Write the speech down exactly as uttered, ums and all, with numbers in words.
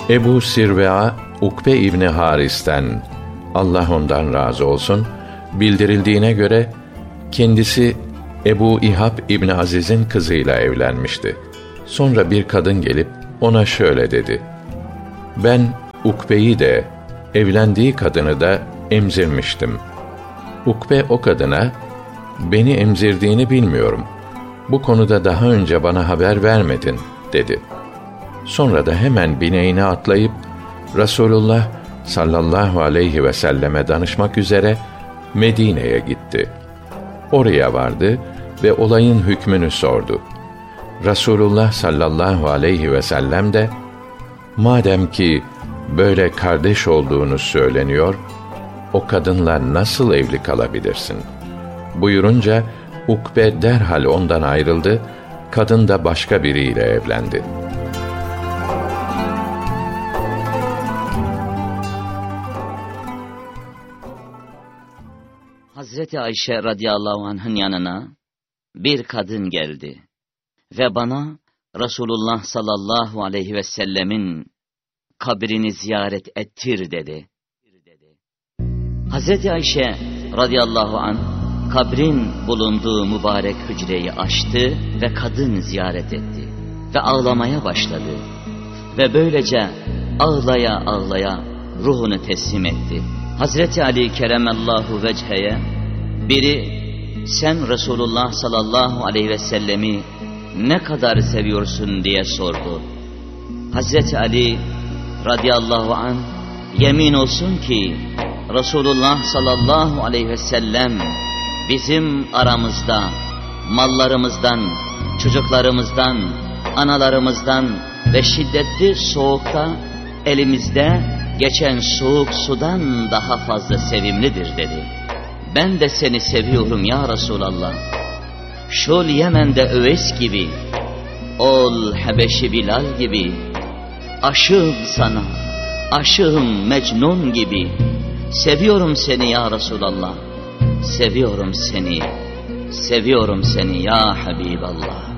Ebu Sirve'a Ukbe İbni Haris'ten, Allah ondan razı olsun, bildirildiğine göre kendisi Ebu İhab İbni Aziz'in kızıyla evlenmişti. Sonra bir kadın gelip ona şöyle dedi: ben Ukbe'yi de, evlendiği kadını da emzirmiştim. Ukbe o kadına, beni emzirdiğini bilmiyorum, bu konuda daha önce bana haber vermedin dedi. Sonra da hemen bineğine atlayıp Resulullah sallallahu aleyhi ve selleme danışmak üzere Medine'ye gitti. Oraya vardı ve olayın hükmünü sordu. Resulullah sallallahu aleyhi ve sellem de, madem ki böyle kardeş olduğunuz söyleniyor, o kadınla nasıl evli kalabilirsin buyurunca, Ukbe derhal ondan ayrıldı, kadın da başka biriyle evlendi. Hazreti Ayşe radıyallahu anh'ın yanına bir kadın geldi ve bana Resulullah sallallahu aleyhi ve sellemin kabrini ziyaret ettir dedi. Hazreti Ayşe radıyallahu anh kabrin bulunduğu mübarek hücreyi açtı ve kadın ziyaret etti ve ağlamaya başladı ve böylece ağlaya ağlaya ruhunu teslim etti. Hazreti Ali keremallahu vecheye biri, sen Resulullah sallallahu aleyhi ve sellemi ne kadar seviyorsun diye sordu. Hazreti Ali radıyallahu anh, yemin olsun ki Resulullah sallallahu aleyhi ve sellem bizim aramızda mallarımızdan, çocuklarımızdan, analarımızdan ve şiddetli soğukta elimizde geçen soğuk sudan daha fazla sevimlidir dedi. Ben de seni seviyorum ya Resulallah. Şol Yemen'de Öveys gibi, ol Habeşi Bilal gibi, aşığım sana, aşığım Mecnun gibi. Seviyorum seni ya Resulallah, seviyorum seni, seviyorum seni ya Habiballah.